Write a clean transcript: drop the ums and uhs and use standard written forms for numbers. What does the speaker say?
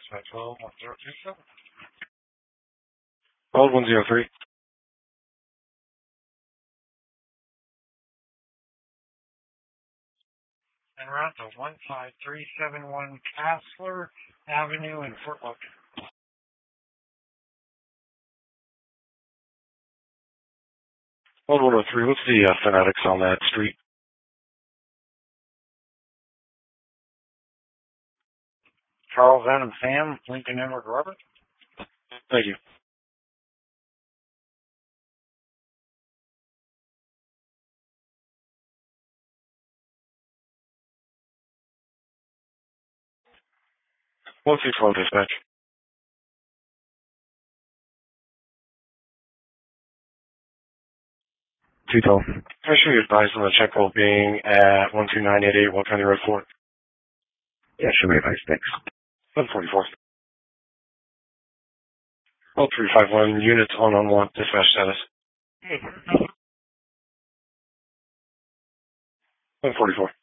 dispatch 121027. Hold 103. En route to 15371 Castler Avenue in Fort Logan. Hold 103. What's the fanatics on that street? Charles Adam Sam, Lincoln Edward Robert. Thank you. What's your phone dispatch? 212. Can I show you advice on the check roll being at 12988 Will County Road 4? Yeah, show me advice, thanks. 744. 351 units on want dispatch status. 144.